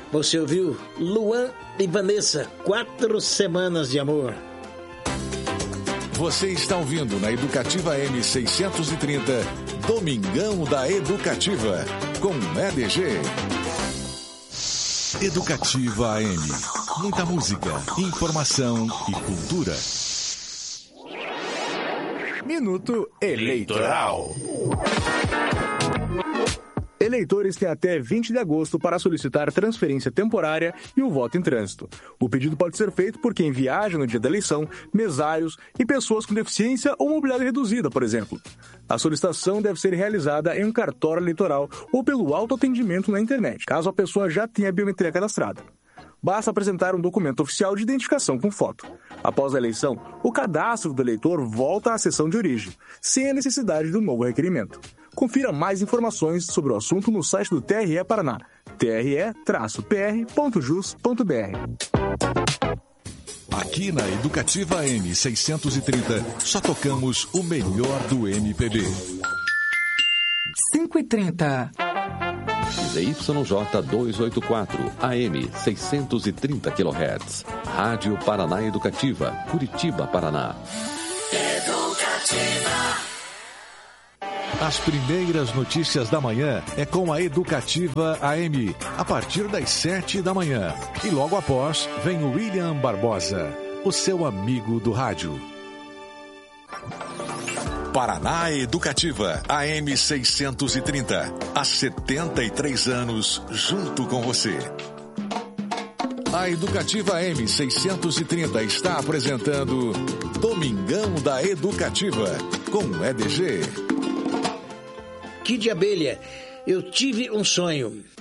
Você ouviu Luan e Vanessa, 4 Semanas de Amor. Você está ouvindo na Educativa M630, Domingão da Educativa, com EDG. Educativa AM. Muita música, informação e cultura. Minuto Eleitoral. Eleitores têm até 20 de agosto para solicitar transferência temporária e o voto em trânsito. O pedido pode ser feito por quem viaja no dia da eleição, mesários e pessoas com deficiência ou mobilidade reduzida, por exemplo. A solicitação deve ser realizada em um cartório eleitoral ou pelo autoatendimento na internet, caso a pessoa já tenha a biometria cadastrada. Basta apresentar um documento oficial de identificação com foto. Após a eleição, o cadastro do eleitor volta à seção de origem, sem a necessidade de um novo requerimento. Confira mais informações sobre o assunto no site do TRE Paraná, tre-pr.jus.br. Aqui na Educativa M630, só tocamos o melhor do MPB. 5h30. ZYJ 284, AM 630 kHz. Rádio Paraná Educativa, Curitiba, Paraná. Educativa. As primeiras notícias da manhã é com a Educativa AM, a partir das 7 da manhã. E logo após, vem o William Barbosa, o seu amigo do rádio. Paraná Educativa, AM 630. Há 73 anos, junto com você. A Educativa AM 630 está apresentando Domingão da Educativa, com EDG. Kid Abelha, eu tive um sonho.